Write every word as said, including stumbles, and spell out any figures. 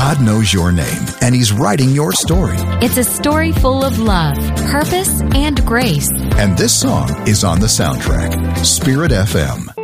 God knows your name, and He's writing your story. It's a story full of love, purpose, and grace. And this song is on the soundtrack. Spirit F M.